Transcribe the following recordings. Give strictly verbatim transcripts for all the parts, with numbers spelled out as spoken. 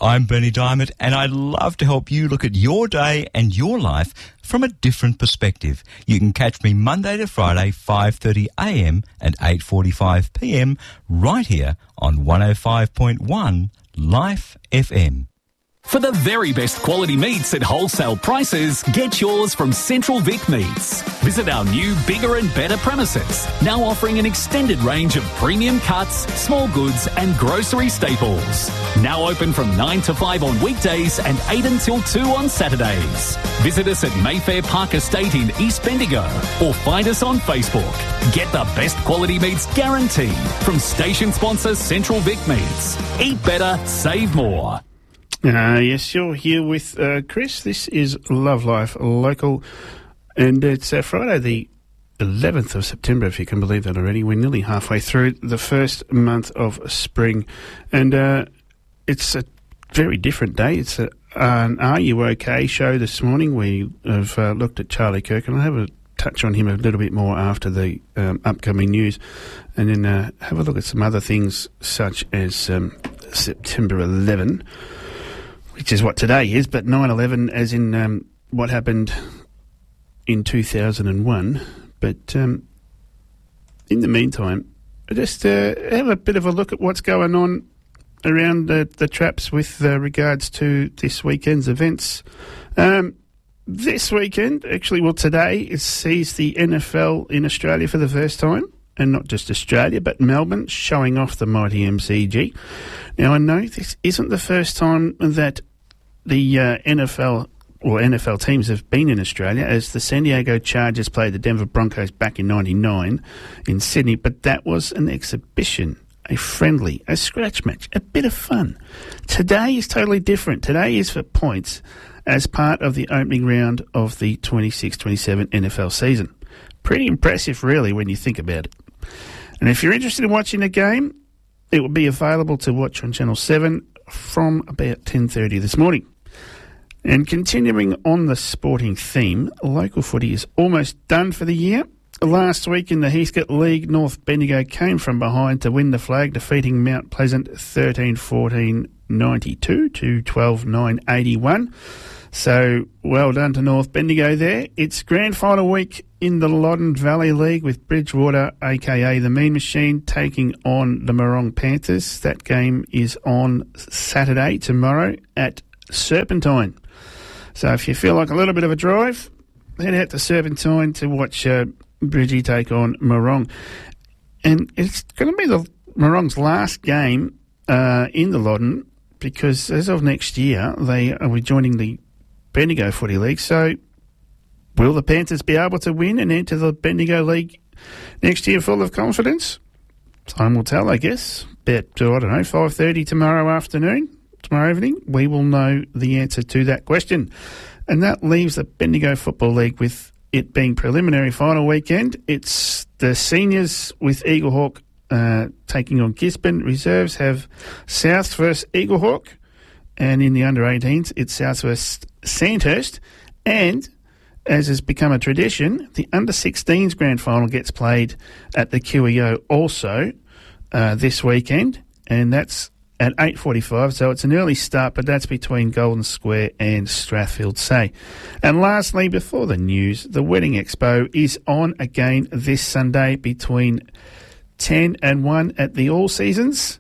I'm Bernie Diamond, and I'd love to help you look at your day and your life from a different perspective. You can catch me Monday to Friday, five thirty a m and eight forty-five p m right here on one oh five point one Life F M. For the very best quality meats at wholesale prices, get yours from Central Vic Meats. Visit our new, bigger and better premises, now offering an extended range of premium cuts, small goods and grocery staples. Now open from nine to five on weekdays and eight until two on Saturdays. Visit us at Mayfair Park Estate in East Bendigo or find us on Facebook. Get the best quality meats guaranteed from station sponsor Central Vic Meats. Eat better, save more. Uh, yes, you're here with uh, Chris. This is Love Life Local, and it's uh, Friday the eleventh of September, if you can believe that already. We're nearly halfway through the first month of spring, and uh, it's a very different day. It's a, an Are You OK show this morning. We have uh, looked at Charlie Kirk, and I'll have a touch on him a little bit more after the um, upcoming news, and then uh, have a look at some other things such as um, September eleventh. Which is what today is, but nine eleven as in um, what happened in two thousand one. But um, in the meantime, just uh, have a bit of a look at what's going on around the, the traps with uh, regards to this weekend's events. Um, this weekend, actually, well, today, it sees the N F L in Australia for the first time. And not just Australia, but Melbourne, showing off the mighty M C G. Now, I know this isn't the first time that the uh, N F L or N F L teams have been in Australia, as the San Diego Chargers played the Denver Broncos back in ninety-nine in Sydney, but that was an exhibition, a friendly, a scratch match, a bit of fun. Today is totally different. Today is for points as part of the opening round of the twenty-six twenty-seven N F L season. Pretty impressive, really, when you think about it. And if you're interested in watching the game, it will be available to watch on Channel seven from about ten thirty this morning. And continuing on the sporting theme, local footy is almost done for the year. Last week in the Heathcote League, North Bendigo came from behind to win the flag, defeating Mount Pleasant thirteen fourteen ninety-two to twelve nine eighty-one. So, well done to North Bendigo there. It's grand final week in the Loddon Valley League with Bridgewater, a k a the Mean Machine, taking on the Morong Panthers. That game is on Saturday, tomorrow, at Serpentine. So if you feel like a little bit of a drive, head out to Serpentine to watch uh, Bridgie take on Morong. And it's going to be the Morong's last game uh, in the Loddon, because as of next year, they are joining the Bendigo Footy League. So will the Panthers be able to win and enter the Bendigo League next year full of confidence? Time will tell, I guess. About, I don't know, five thirty tomorrow afternoon, tomorrow evening, we will know the answer to that question. And that leaves the Bendigo Football League with it being preliminary final weekend. It's the seniors with Eaglehawk uh, taking on Gisborne. Reserves have South versus Eaglehawk. And in the under eighteens, it's South versus Sandhurst. And as has become a tradition, the under sixteens grand final gets played at the Q E O also uh, this weekend, and that's at eight forty-five, so it's an early start, but that's between Golden Square and Strathfield Say. And lastly, before the news, the Wedding Expo is on again this Sunday between ten and one at the All Seasons.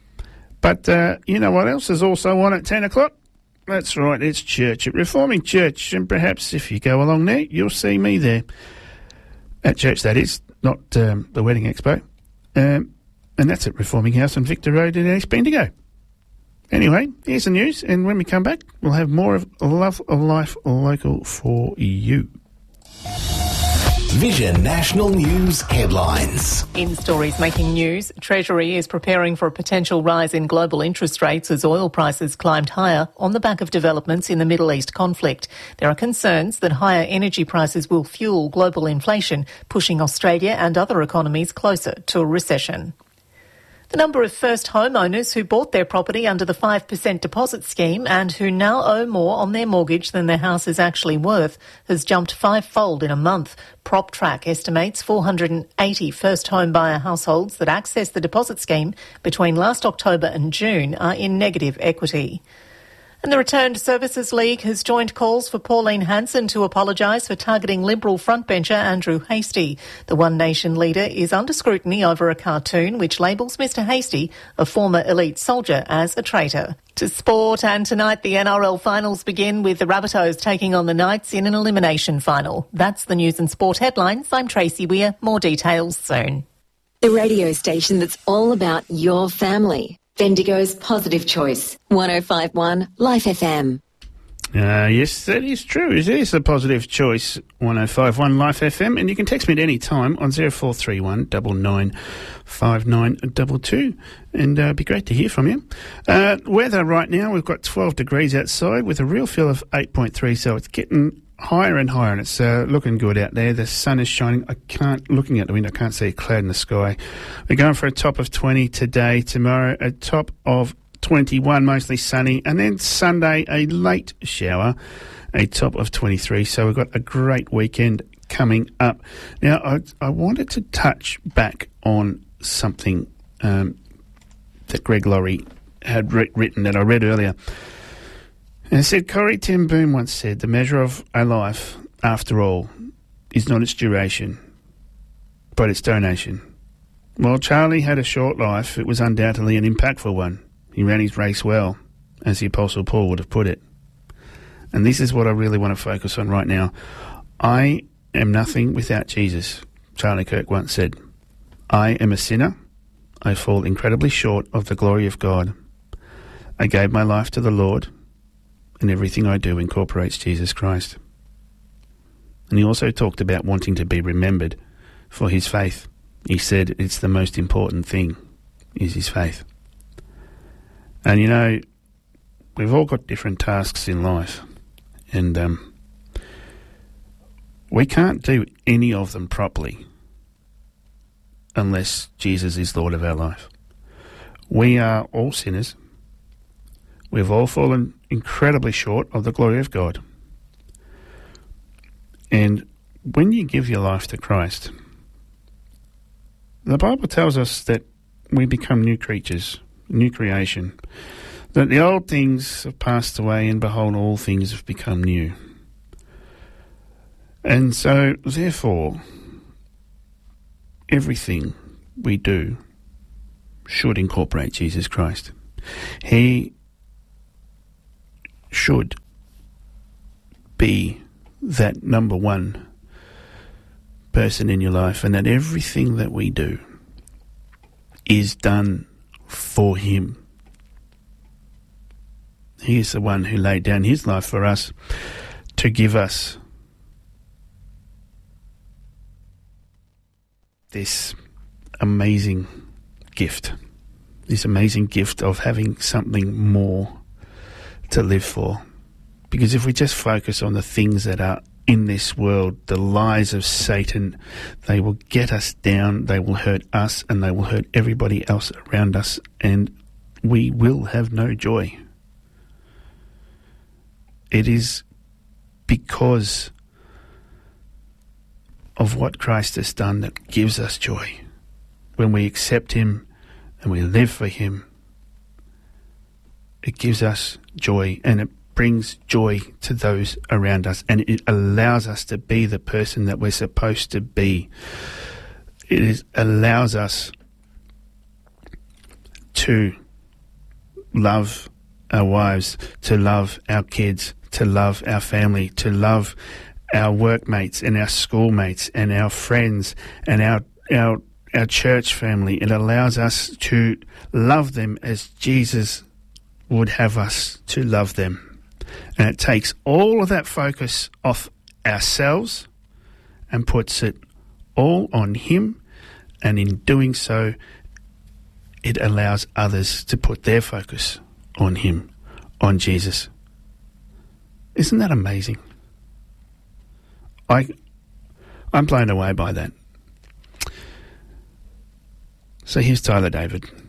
But uh, you know what else is also on at ten o'clock? That's right, it's church at Reforming Church, and perhaps if you go along there, you'll see me there. At church, that is, not um, the Wedding Expo. Um, and that's at Reforming House on Victor Road in East Bendigo. Anyway, here's the news, and when we come back, we'll have more of Love of Life Local for you. Vision National News headlines. In stories making news, Treasury is preparing for a potential rise in global interest rates as oil prices climbed higher on the back of developments in the Middle East conflict. There are concerns that higher energy prices will fuel global inflation, pushing Australia and other economies closer to a recession. The number of first homeowners who bought their property under the five percent deposit scheme and who now owe more on their mortgage than their house is actually worth has jumped fivefold in a month. PropTrack estimates four hundred eighty first home buyer households that access the deposit scheme between last October and June are in negative equity. And the Returned Services League has joined calls for Pauline Hanson to apologise for targeting Liberal frontbencher Andrew Hastie. The One Nation leader is under scrutiny over a cartoon which labels Mister Hastie, a former elite soldier, as a traitor. To sport, and tonight the N R L finals begin with the Rabbitohs taking on the Knights in an elimination final. That's the news and sport headlines. I'm Tracy Weir. More details soon. The radio station that's all about your family. Bendigo's Positive Choice. one oh five point one Life F M. Uh, yes, that is true. It is a Positive Choice, one oh five point one Life F M, and you can text me at any time on oh four three one, nine nine five nine two two, and uh, it'd be great to hear from you. Uh, weather right now, we've got twelve degrees outside with a real feel of eight point three, so it's getting higher and higher, and it's uh, looking good out there. The sun is shining. I can't, looking out the window, I can't see a cloud in the sky. We're going for a top of twenty today. Tomorrow, a top of twenty-one, mostly sunny, and then Sunday, a late shower, a top of twenty-three. So we've got a great weekend coming up. Now, I, I wanted to touch back on something um, that Greg Laurie had re- written that I read earlier. And it said, Corrie ten Boom once said, the measure of a life, after all, is not its duration, but its donation. While Charlie had a short life, it was undoubtedly an impactful one. He ran his race well, as the Apostle Paul would have put it. And this is what I really want to focus on right now. I am nothing without Jesus, Charlie Kirk once said. I am a sinner. I fall incredibly short of the glory of God. I gave my life to the Lord, and everything I do incorporates Jesus Christ. And he also talked about wanting to be remembered for his faith. He said it's the most important thing, is his faith. And you know, we've all got different tasks in life, and um, we can't do any of them properly unless Jesus is Lord of our life. We are all sinners. We've all fallen incredibly short of the glory of God. And when you give your life to Christ, the Bible tells us that we become new creatures, new creation, that the old things have passed away and behold, all things have become new. And so, therefore, everything we do should incorporate Jesus Christ. He should be that number one person in your life, and that everything that we do is done for him. He is the one who laid down his life for us to give us this amazing gift, this amazing gift of having something more to live for. Because if we just focus on the things that are in this world, the lies of Satan, they will get us down, they will hurt us, and they will hurt everybody else around us, and we will have no joy. It is because of what Christ has done that gives us joy. When we accept him and we live for him, it gives us joy, and it brings joy to those around us, and it allows us to be the person that we're supposed to be. It is, allows us to love our wives, to love our kids, to love our family, to love our workmates and our schoolmates and our friends and our our our church family. It allows us to love them as Jesus would have us to love them. And it takes all of that focus off ourselves and puts it all on him, and in doing so, it allows others to put their focus on him, on Jesus. Isn't that amazing? I, I'm blown away by that. So here's Tyler David.